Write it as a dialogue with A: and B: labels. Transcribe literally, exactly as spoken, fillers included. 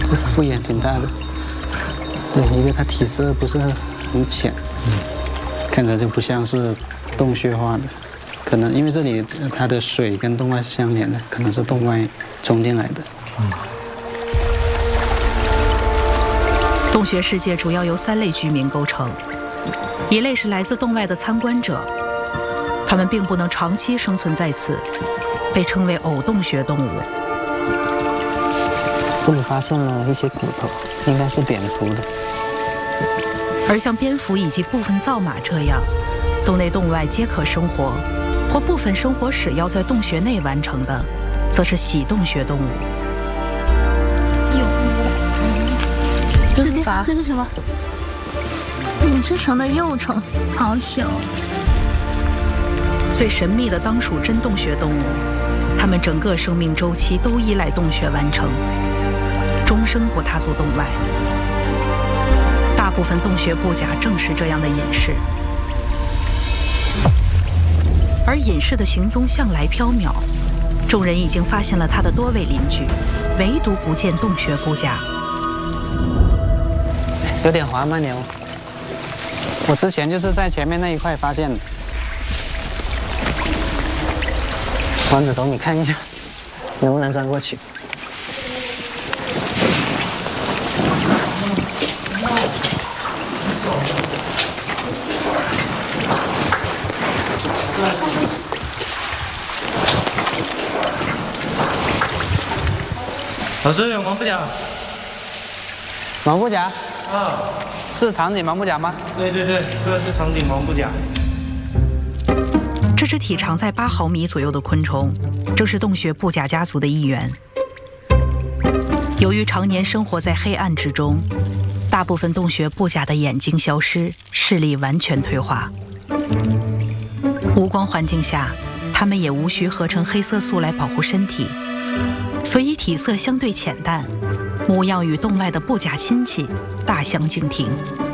A: 这复眼挺大的。对，一个它体色不是很浅，嗯，看着就不像是洞穴化的。可能因为这里它的水跟洞外是相连的，可能是洞外冲进来的。嗯。
B: 洞穴世界主要由三类居民构成，一类是来自洞外的参观者，他们并不能长期生存在此，被称为偶洞穴动物。
A: 这里发现了一些骨头，应该是蝙蝠的。
B: 而像蝙蝠以及部分造马这样，洞内洞外皆可生活，或部分生活史要在洞穴内完成的，则是喜洞穴动物。
C: 这是这是什么？隐翅虫的幼虫，好小。
B: 最神秘的当属真洞穴动物，它们整个生命周期都依赖洞穴完成，终生不踏足洞外。大部分洞穴布甲正是这样的隐士，而隐士的行踪向来飘渺，众人已经发现了他的多位邻居，唯独不见洞穴布甲。
A: 有点滑吗牛？我之前就是在前面那一块发现的。王子头，你看一下，能不能钻过去？
D: 老师有盲布甲。
A: 盲布甲？
D: 啊，
A: 是长颈盲布甲吗？
D: 对对对，这个是长颈盲布甲。
B: 这只体长在八毫米左右的昆虫，正是洞穴布甲家族的一员。由于常年生活在黑暗之中，大部分洞穴布甲的眼睛消失，视力完全退化。无光环境下，它们也无需合成黑色素来保护身体，所以体色相对浅淡，模样与洞外的布甲亲戚大相径庭。